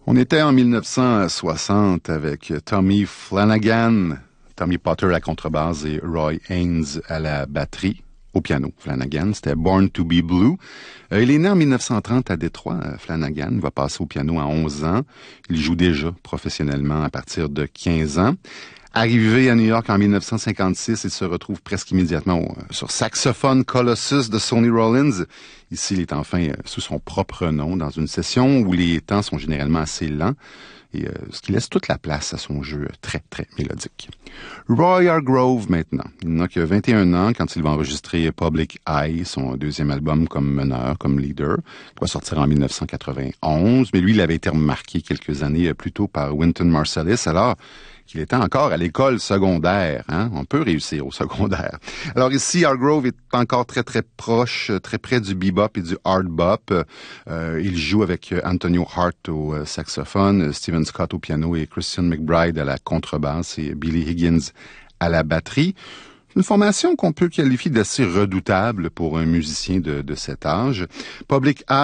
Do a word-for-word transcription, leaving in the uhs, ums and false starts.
On était en mille neuf cent soixante avec Tommy Flanagan, Tommy Potter à la contrebasse et Roy Haynes à la batterie. Au piano, Flanagan, c'était Born to be Blue. Euh, il est né en mille neuf cent trente à Détroit. Flanagan va passer au piano à onze ans. Il joue déjà professionnellement à partir de quinze ans. Arrivé à New York en mille neuf cent cinquante-six, il se retrouve presque immédiatement au, sur Saxophone Colossus de Sonny Rollins. Ici, il est enfin euh, sous son propre nom dans une session où les temps sont généralement assez lents, et euh, ce qui laisse toute la place à son jeu très, très mélodique. Roy Hargrove maintenant. Il n'a que vingt et un ans quand il va enregistrer Public Eye, son deuxième album comme meneur, comme leader, qui va sortir en mille neuf cent quatre-vingt-onze. Mais lui, il avait été remarqué quelques années plus tôt par Wynton Marsalis, alors qu'il était encore à l'école secondaire. Hein? On peut réussir au secondaire. Alors ici, Hargrove est encore très, très proche, très près du bebop et du hard bop. Euh, il joue avec Antonio Hart au saxophone, Stephen Scott au piano et Christian McBride à la contrebasse et Billy Higgins à la batterie. Une formation qu'on peut qualifier d'assez redoutable pour un musicien de, de cet âge. Public